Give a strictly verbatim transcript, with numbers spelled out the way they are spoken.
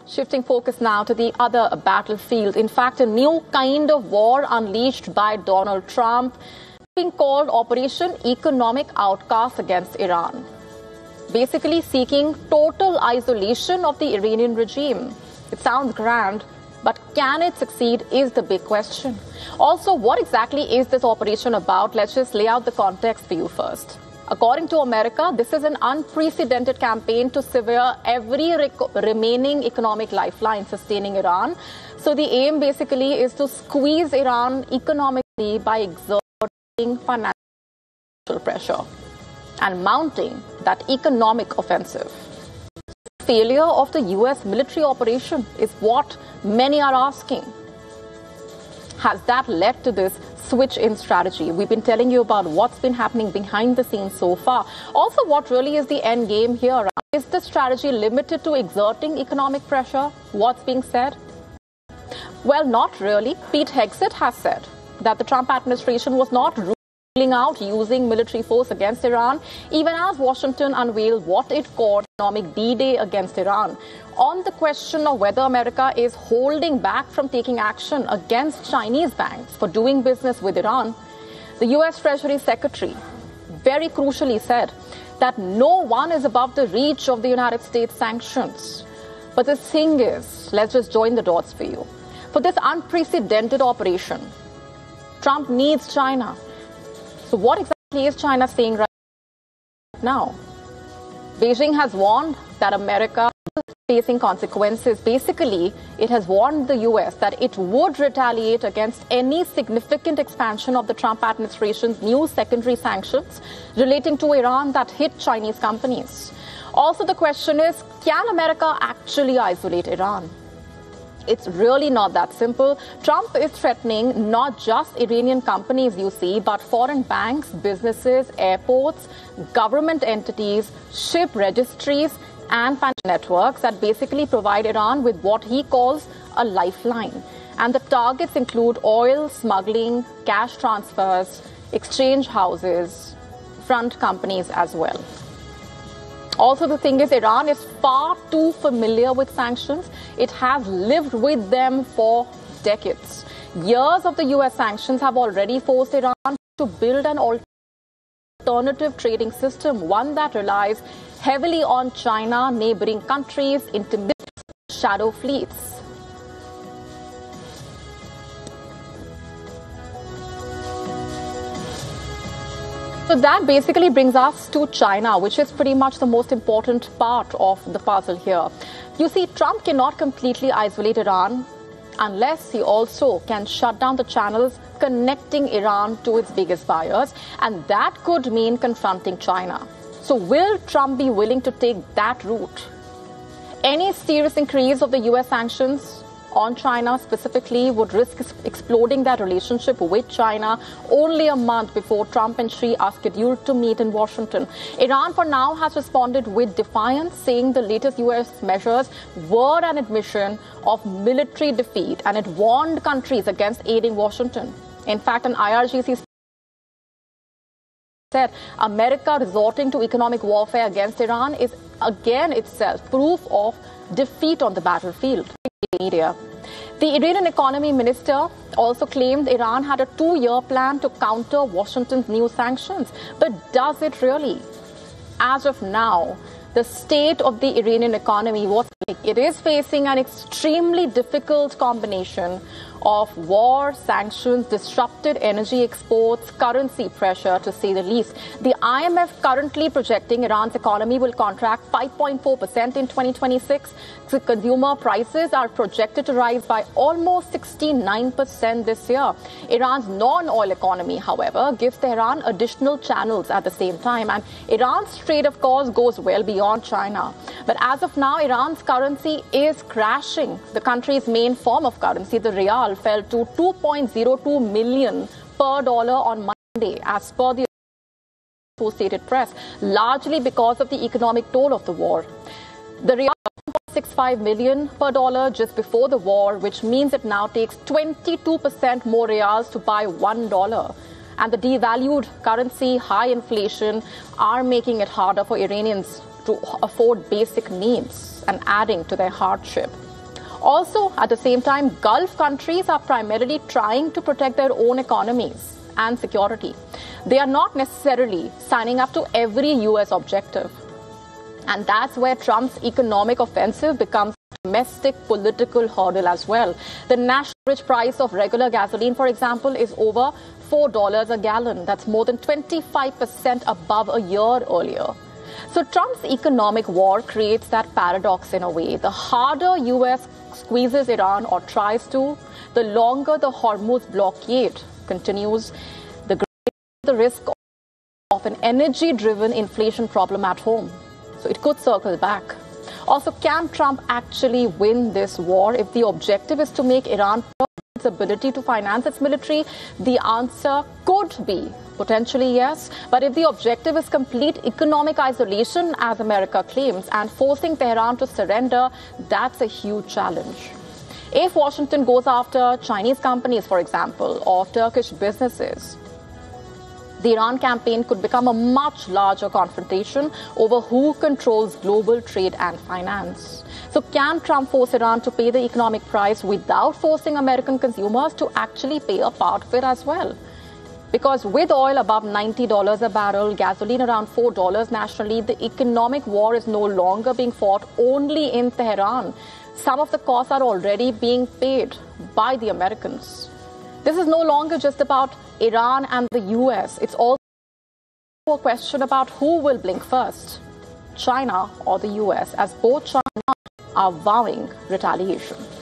Shifting focus now to the other battlefield. In fact, a new kind of war unleashed by Donald Trump, being called Operation Economic Outcast against Iran. Basically seeking total isolation of the Iranian regime. It sounds grand, but can it succeed is the big question. Also, what exactly is this operation about? Let's just lay out the context for you first. According to America, this is an unprecedented campaign to sever every remaining economic lifeline sustaining Iran. So the aim basically is to squeeze Iran economically by exerting financial pressure and mounting that economic offensive. The failure of the U S military operation is what many are asking. Has that led to this switch in strategy? We've been telling you about what's been happening behind the scenes so far. Also, what really is the end game here? Is the strategy limited to exerting economic pressure? What's being said? Well, not really. Pete Hegseth has said that the Trump administration was not ruling out using military force against Iran, even as Washington unveiled what it called economic D-Day against Iran. On the question of whether America is holding back from taking action against Chinese banks for doing business with Iran, the U S Treasury Secretary very crucially said that no one is above the reach of the United States sanctions. But the thing is, let's just join the dots for you. For this unprecedented operation, Trump needs China. So what exactly is China saying right now? Beijing has warned that America is facing consequences. Basically, it has warned the U S that it would retaliate against any significant expansion of the Trump administration's new secondary sanctions relating to Iran that hit Chinese companies. Also, the question is, can America actually isolate Iran? It's really not that simple. Trump is threatening not just Iranian companies, you see, but foreign banks, businesses, airports, government entities, ship registries, and financial networks that basically provide Iran with what he calls a lifeline. And the targets include oil smuggling, cash transfers, exchange houses, front companies as well. Also, the thing is, Iran is far too familiar with sanctions. It has lived with them for decades. Years of the U S sanctions have already forced Iran to build an alternative trading system, one that relies heavily on China, neighboring countries, intermittent shadow fleets. So that basically brings us to China, which is pretty much the most important part of the puzzle here. You see, Trump cannot completely isolate Iran unless he also can shut down the channels connecting Iran to its biggest buyers, and that could mean confronting China. So will Trump be willing to take that route? Any serious increase of the U S sanctions on China specifically would risk exploding that relationship with China only a month before Trump and Xi are scheduled to meet in Washington. Iran for now has responded with defiance, saying the latest U S measures were an admission of military defeat, and it warned countries against aiding Washington. In fact, an I R G C said America resorting to economic warfare against Iran is again itself proof of defeat on the battlefield. Media. The Iranian economy minister also claimed Iran had a two-year plan to counter Washington's new sanctions. But does it really? As of now, the state of the Iranian economy, what it is facing an extremely difficult combination of war, sanctions, disrupted energy exports, currency pressure, to say the least. The I M F currently projecting Iran's economy will contract five point four percent in twenty twenty-six. So consumer prices are projected to rise by almost sixty-nine percent this year. Iran's non-oil economy, however, gives Tehran additional channels at the same time. And Iran's trade, of course, goes well beyond China. But as of now, Iran's currency is crashing. The country's main form of currency, the rial, fell to two point zero two million per dollar on Monday, as per the Associated Press, largely because of the economic toll of the war. The rial one point six five million per dollar just before the war, which means it now takes twenty-two percent more rials to buy one dollar. And the devalued currency, high inflation are making it harder for Iranians to afford basic needs and adding to their hardship. Also, at the same time, Gulf countries are primarily trying to protect their own economies and security. They are not necessarily signing up to every U S objective. And that's where Trump's economic offensive becomes a domestic political hurdle as well. The national average price of regular gasoline, for example, is over four dollars a gallon. That's more than twenty-five percent above a year earlier. So Trump's economic war creates that paradox in a way. The harder U S squeezes Iran or tries to, the longer the Hormuz blockade continues, the greater the risk of an energy-driven inflation problem at home. So it could circle back. Also, can Trump actually win this war if the objective is to make Iran its ability to finance its military? The answer could be potentially yes. But if the objective is complete economic isolation, as America claims, and forcing Tehran to surrender, that's a huge challenge. If Washington goes after Chinese companies, for example, or Turkish businesses, the Iran campaign could become a much larger confrontation over who controls global trade and finance. So can Trump force Iran to pay the economic price without forcing American consumers to actually pay a part of it as well? Because with oil above ninety dollars a barrel, gasoline around four dollars nationally, the economic war is no longer being fought only in Tehran. Some of the costs are already being paid by the Americans. This is no longer just about Iran and the U S. It's also a question about who will blink first, China or the U S, as both China are vowing retaliation.